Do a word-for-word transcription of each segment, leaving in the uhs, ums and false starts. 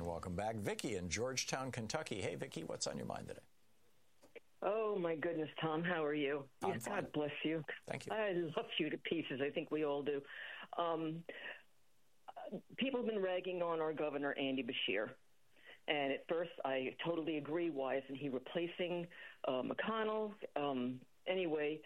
welcome back. Vicki in Georgetown, Kentucky. Hey, Vicki, what's on your mind today? Oh, my goodness, Tom, how are you? I'm yeah, fine. God bless you. Thank you. I love you to pieces. I think we all do. Um, people have been ragging on our governor, Andy Beshear. And at first, I totally agree. Why isn't he replacing uh, McConnell? Um, anyway,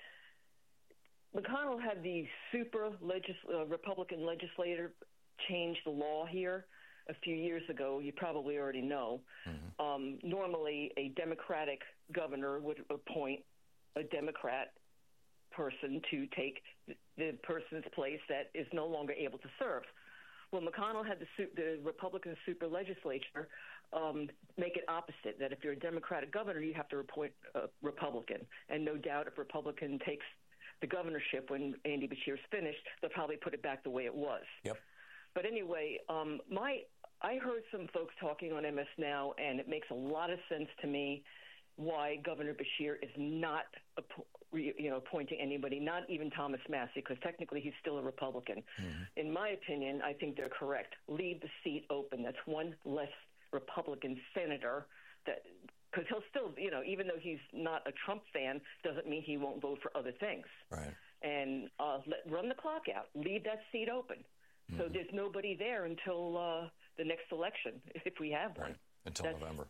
McConnell had the super legis- uh, Republican legislator change the law here a few years ago. You probably already know. Mm-hmm. Um, normally, a Democratic governor would appoint a Democrat person to take the, the person's place that is no longer able to serve. Well, McConnell had the, su- the Republican super legislature um, make it opposite, that if you're a Democratic governor, you have to appoint a Republican. And no doubt if Republican takes the governorship when Andy Beshear's finished, they'll probably put it back the way it was. Yep. But anyway, um, my I heard some folks talking on M S Now, and it makes a lot of sense to me why Governor Beshear is not, you know, appointing anybody, not even Thomas Massie, because technically he's still a Republican. Mm-hmm. In my opinion, I think they're correct. Leave the seat open. That's one less Republican senator that, because he'll still, you know, even though he's not a Trump fan, doesn't mean he won't vote for other things. Right. And uh, let, run the clock out. Leave that seat open. Mm-hmm. So there's nobody there until uh, the next election, if we have one. Right. Until That's, November.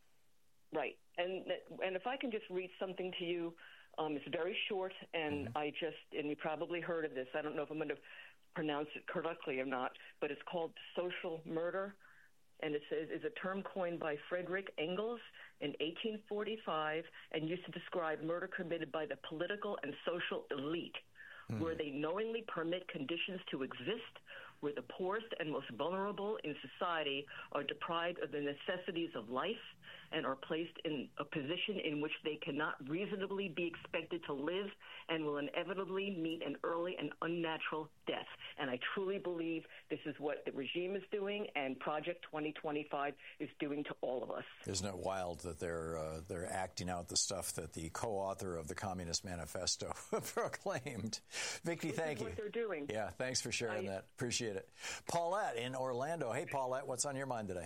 Right. And and if I can just read something to you, um, it's very short, and mm-hmm. I just, and you probably heard of this. I don't know if I'm going to pronounce it correctly or not, but it's called social murder. And it says, is a term coined by Frederick Engels in eighteen forty-five and used to describe murder committed by the political and social elite, mm. where they knowingly permit conditions to exist where the poorest and most vulnerable in society are deprived of the necessities of life and are placed in a position in which they cannot reasonably be expected to live and will inevitably meet an early and unnatural death. And I truly believe this is what the regime is doing and Project twenty twenty-five is doing to all of us. Isn't it wild that they're uh, they're acting out the stuff that the co-author of the Communist Manifesto proclaimed? Vicki, thank you. What they're doing. Yeah, thanks for sharing I, that. Appreciate it. Paulette in Orlando. Hey, Paulette, what's on your mind today?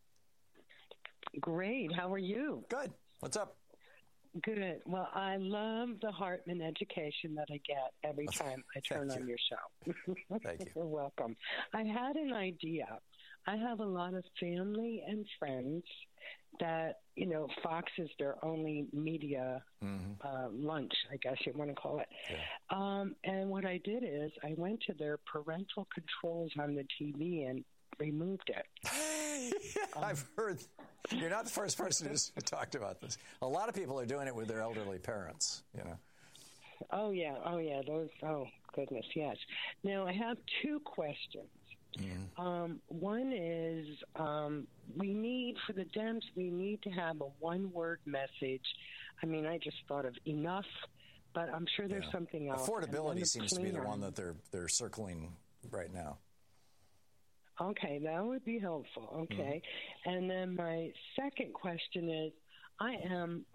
Great. How are you? Good. What's up? Good. Well, I love the Hartman education that I get every time I turn on your show. Thank you. You're welcome. I had an idea. I have a lot of family and friends that, you know, Fox is their only media mm-hmm. uh, lunch, I guess you want to call it. Yeah. Um, and what I did is I went to their parental controls on the T V and removed it. um, I've heard. You're not the first person who's talked about this. A lot of people are doing it with their elderly parents, you know. Oh, yeah. Oh, yeah. Those. Oh, goodness. Yes. Now, I have two questions. Mm-hmm. Um, one is um, we need, for the Dems, we need to have a one-word message. I mean, I just thought of enough, but I'm sure there's yeah. something else. Affordability seems to be the one that they're they're circling right now. Okay, that would be helpful. Okay. Mm-hmm. And then my second question is, I am